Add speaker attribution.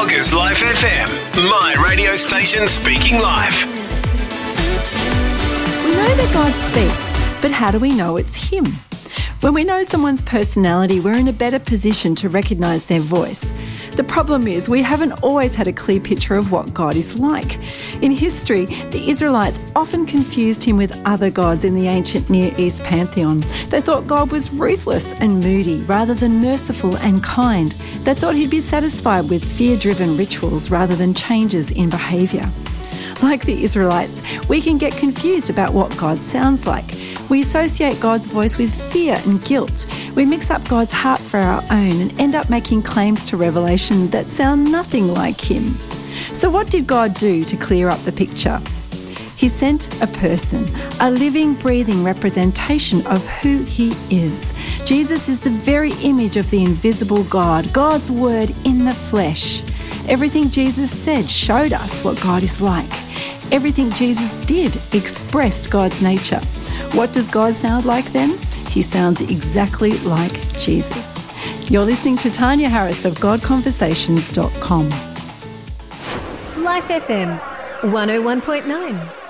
Speaker 1: Loggers Life FM, my radio station speaking life.
Speaker 2: We know that God speaks, but how do we know it's Him? When we know someone's personality, we're in a better position to recognise their voice. The problem is we haven't always had a clear picture of what God is like. In history, the Israelites often confused Him with other gods in the ancient Near East pantheon. They thought God was ruthless and moody rather than merciful and kind. They thought He'd be satisfied with fear-driven rituals rather than changes in behaviour. Like the Israelites, we can get confused about what God sounds like. We associate God's voice with fear and guilt. We mix up God's heart for our own and end up making claims to revelation that sound nothing like Him. So what did God do to clear up the picture? He sent a person, a living, breathing representation of who He is. Jesus is the very image of the invisible God, God's Word in the flesh. Everything Jesus said showed us what God is like. Everything Jesus did expressed God's nature. What does God sound like then? He sounds exactly like Jesus. You're listening to Tanya Harris of GodConversations.com.
Speaker 3: Life FM 101.9.